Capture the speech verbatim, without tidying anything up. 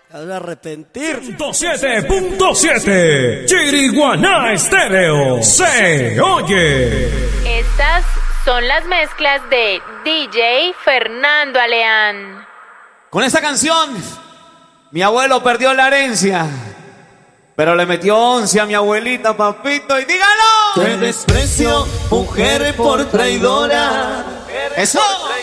Te vas a arrepentir. ciento siete punto siete Chiriguaná Estéreo se oye. Estas son las mezclas de D J Fernando Aleán. Con esta canción, mi abuelo perdió la herencia, pero le metió once a mi abuelita, papito, y dígalo. Te desprecio, mujer por traidora. Eso.